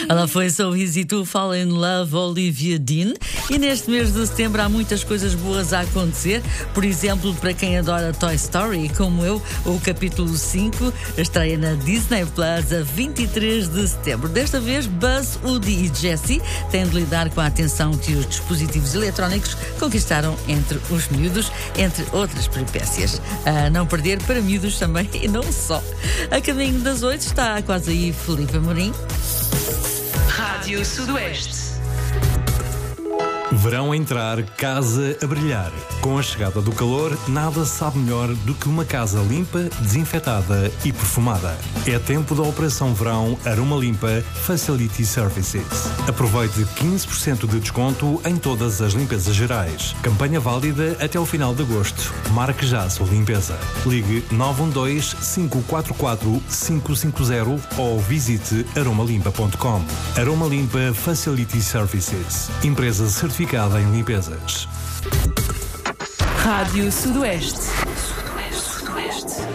Ela foi So Easy to Fall in Love, Olivia Dean. E neste mês de setembro há muitas coisas boas a acontecer. Por exemplo, para quem adora Toy Story, como eu, o capítulo 5 estreia na Disney Plus a 23 de setembro. Desta vez, Buzz, Woody e Jessie têm de lidar com a atenção que os dispositivos eletrónicos conquistaram entre os miúdos, entre outras peripécias. A não perder para miúdos também e não só. A caminho das 8 está quase aí Filipe Amorim. Rádio Sudoeste. Verão a entrar, casa a brilhar. Com a chegada do calor, nada sabe melhor do que uma casa limpa, desinfetada e perfumada. É tempo da Operação Verão Aroma Limpa Facility Services. Aproveite 15% de desconto em todas as limpezas gerais. Campanha válida até o final de agosto. Marque já a sua limpeza. Ligue 912-544-550 ou visite aromalimpa.com. Aroma Limpa Facility Services. Empresa certificada em limpezas. Rádio Sudoeste.